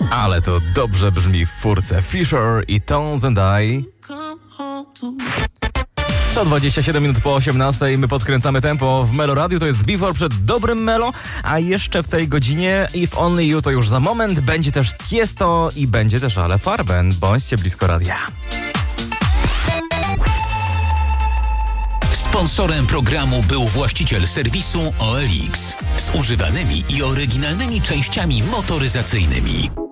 Ale to dobrze brzmi w furce. Fisher i Tones and I. To 27 minut po 18. My podkręcamy tempo w Melo Radio. To jest Before przed dobrym Melo, a jeszcze w tej godzinie If Only You to już za moment. Będzie też Tiesto i będzie też Ale Farben. Bądźcie blisko radia. Sponsorem programu był właściciel serwisu OLX z używanymi i oryginalnymi częściami motoryzacyjnymi.